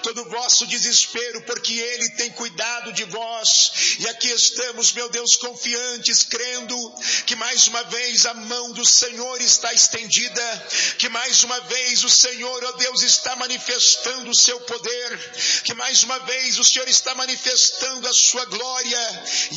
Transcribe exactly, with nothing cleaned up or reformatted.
todo o vosso desespero, porque Ele tem cuidado de vós. E aqui estamos, meu Deus, confiantes, crendo que mais uma vez a mão do Senhor está estendida, que mais uma vez o Senhor, ó Deus, está manifestando o seu poder, que mais uma vez o Senhor está manifestando a sua glória,